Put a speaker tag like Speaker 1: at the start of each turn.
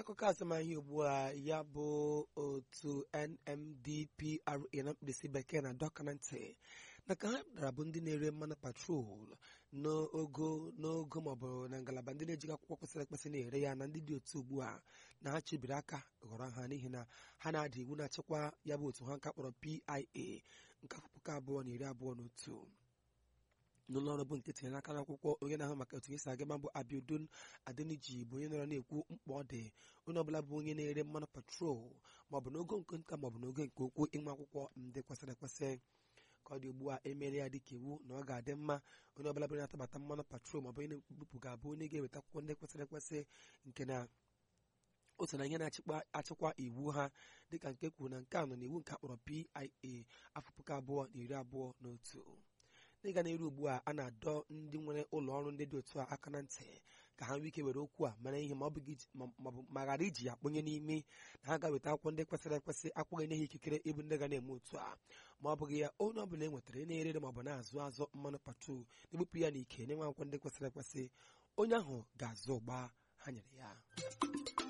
Speaker 1: n'akụkọ azụmahịa ugbu a ya bụ otu NMDPRA na mkpirisi bekee na dọka na ntị na ka ha dara bụ ndị na-ere mmanụ patrol n'ogo maọbụ na ngalaba ndị na-ejighị akwụkwọ kwesịrị ekwesị na-ere ya na ndị dị otu ugbu a na ha chebiri aka ghọrọ ha n'ihi na ha na-adị iwu na-achịkwa ya bụ otu ha nka kpọrọ PIA nke 2021 n'ụlọ ọrụ bụ nke tinyere aka n'akwụkwọ onye na-ahụ maka otu esi aga bụ Abiodun Adeniji bụ onye nọrọ na-ekwu mkpa ọ dị onye ọbụla bụ onye na-ere mmanụ patrol maọbụ n'ogo nke nta maọbụ n'ogo nke okwu ịnwe akwụkwọ ndị kwesịrị ekwesị ka ọ dị ugbu a emere ya dịka iwu na ọ ga-adị mma onye ọbụla bụ na-atabata mmanụ patrol maọbụ onye na-ebupụ ga-abụ onye ga-eweta akwụkwọ ndị kwesịrị ekwesị nke na otu na ihe na-achịkwa iwu ha dịka nke kwuru na nke a nọ n'iwu nke akpọrọ PIA 2021. n'ịga n'iru ugbu a na-adọ ndị nwere ụlọ ọrụ ndị dị otu a aka na ntị ka ha nwee ike were okwu a mara ihe ma ghara iji ya kponye n'ime na ha ga-weta akwụkwọ ndị kwesịrị ekwesị akwụghị enye ha ikikere ịbụ ndị ga na-eme otu a ma ọ bụghị ya onye ọbụla e nwetara na-ere maọbụ na-azụ mmanụ patrol na-ebupụ ya n'ike na-enwe akwụkwọ ndị kwesịrị ekwesị onye ahụ ga-azụ ụgba ha nyere ya.